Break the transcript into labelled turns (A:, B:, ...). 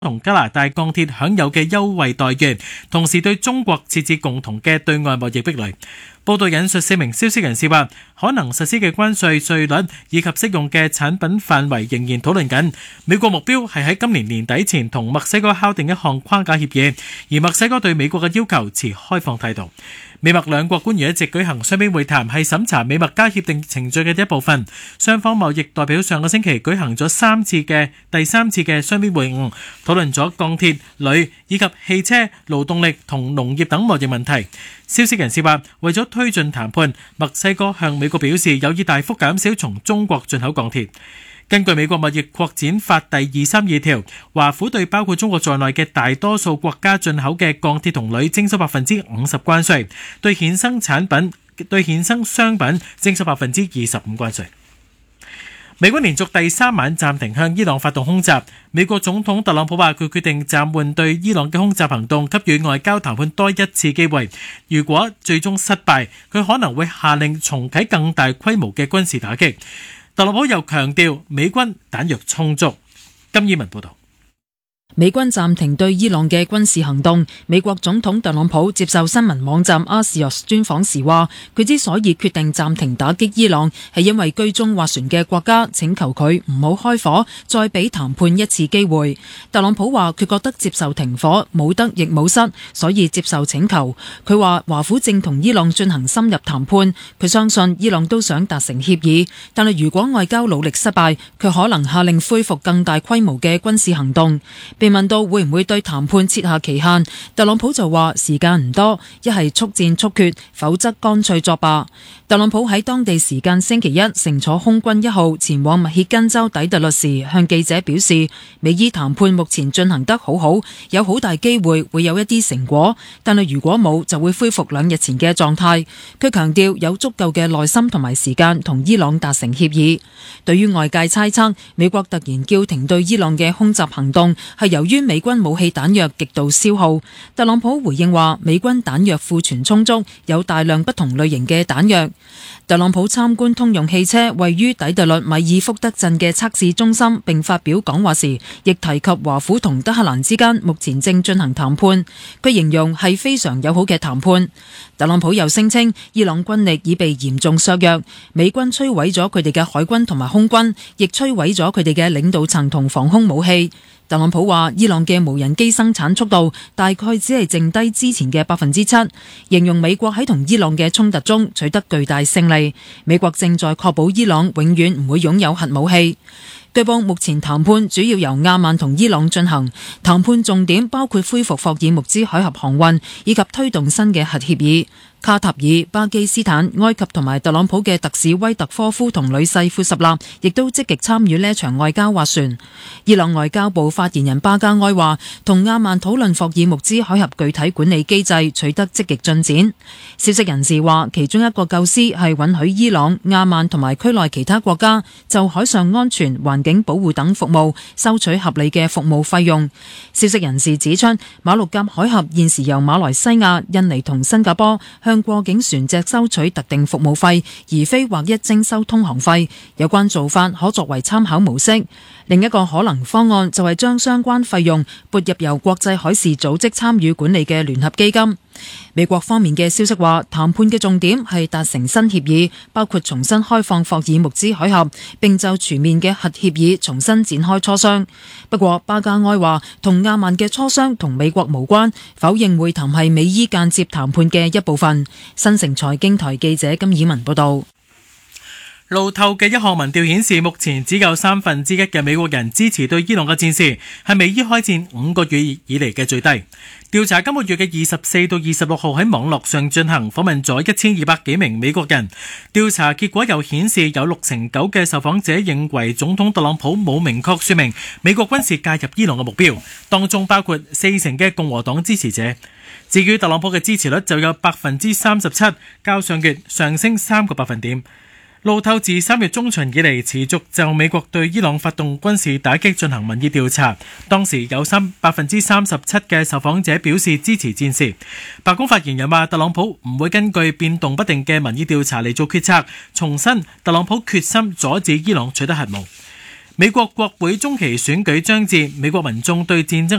A: 同加拿大鋼鐵享有嘅優惠待遇，同時對中國設置共同嘅對外貿易壁壘。報道引述4名消息人士話，可能實施嘅關稅稅率以及適用嘅產品範圍仍然討論緊。美國目標係喺今年年底前同墨西哥敲定一項框架協議，而墨西哥對美國嘅要求持開放態度。美墨兩國官員一直舉行雙邊會談，係審查美墨加協定程序嘅一部分。雙方貿易代表上個星期舉行咗第三次嘅雙邊會晤，討論咗鋼鐵、鋁以及汽車、勞動力同農業等貿易問題。消息人士話，為咗推進談判，墨西哥向美國表示有意大幅減少從中國進口鋼鐵。根據美國貿易擴展法第232條，華府對包括中國在內嘅大多數國家進口嘅鋼鐵同鋁徵收50%關稅，對衍生商品徵收25%關稅。美軍連續第3晚暫停向伊朗發動空襲。美國總統特朗普話，佢決定暫緩對伊朗嘅空襲行動，給予外交談判多一次機會。如果最終失敗，佢可能會下令重啟更大規模嘅軍事打擊。特朗普又強調美軍彈藥充足。金依文報道。
B: 美軍暫停對伊朗嘅軍事行動。美國總統特朗普接受新聞網站 Axios 專訪時話，佢之所以決定暫停打擊伊朗，係因為居中斡旋嘅國家請求佢唔好開火，再俾談判一次機會。特朗普話佢覺得接受停火冇得亦冇失，所以接受請求。佢話華府正同伊朗進行深入談判，佢相信伊朗都想達成協議，但係如果外交努力失敗，佢可能下令恢復更大規模嘅軍事行動。被問到會唔會對談判設下期限，特朗普就話時間唔多，一係速戰速決，否則乾脆作罷。特朗普喺當地時間星期一乘坐空軍1號前往密歇根州底特律時，向記者表示，美伊談判目前進行得好好，有好大機會會有一啲成果，但係如果冇就會恢復2日前嘅狀態。佢強調有足夠嘅耐心同埋時間同伊朗達成協議。對於外界猜測美國突然叫停對伊朗嘅空襲行動係由於美軍武器彈藥極度消耗，特朗普回應話美軍彈藥庫存充足，有大量不同類型嘅彈藥。特朗普參觀通用汽車位於底特律米爾福德鎮嘅測試中心，並發表講話時，亦提及華府同德黑蘭之間目前正進行談判，佢形容係非常友好嘅談判。特朗普又聲稱伊朗軍力已被嚴重削弱，美軍摧毀咗佢哋嘅海軍同埋空軍，亦摧毀咗佢哋嘅領導層同防空武器。特朗普話伊朗嘅無人機生產速度大概只係剩低之前嘅7%，形容美國喺同伊朗嘅衝突中取得巨大勝利，美國正在確保伊朗永遠唔會擁有核武器。據報目前談判主要由亞曼同伊朗進行，談判重點包括恢復霍爾木茲海峽航運以及推動新嘅核協議。卡塔爾、巴基斯坦、埃及同埋特朗普嘅特使威特科夫同女婿庫什納亦都積極參與呢場外交斡旋。伊朗外交部發言人巴加埃話，同亞曼討論霍爾木茲海峽具體管理機制取得積極進展。消息人士話，其中一個構思係允許伊朗、亞曼同埋區內其他國家就海上安全、環境保護等服務收取合理嘅服務費用。消息人士指出，馬六甲海峽現時由馬來西亞、印尼同新加坡向過境船隻收取特定服務費，而非劃一徵收通航費。有關做法可作為參考模式。另一個可能方案就係將相關費用撥入由國際海事組織參與管理嘅聯合基金。美國方面嘅消息話，談判嘅重點係達成新協議，包括重新開放霍爾木茲海峽，並就全面嘅核協議重新展開磋商。不過巴加埃話，同亞曼嘅磋商同美國無關，否認會談係美伊間接談判嘅一部分。新城財經台記者金以文報道。
A: 路透嘅一項民調顯示，目前只有1/3嘅美國人支持對伊朗嘅戰事，係美伊開戰5個月以嚟嘅最低。調查今個月嘅24到26號喺網絡上進行，訪問咗1200幾名美國人。調查結果又顯示，有69%嘅受訪者認為總統特朗普冇明確說明美國軍事介入伊朗嘅目標，當中包括40%嘅共和黨支持者。至於特朗普嘅支持率就有37%，較上月上升3個百分點。路透自3月中旬以嚟持續就美國對伊朗發動軍事打擊進行民意調查，當時有37%嘅受訪者表示支持戰事。白宮發言人話，特朗普唔會根據變動不定嘅民意調查嚟做決策，重申特朗普決心阻止伊朗取得核武。美國國會中期選舉將至，美國民眾對戰爭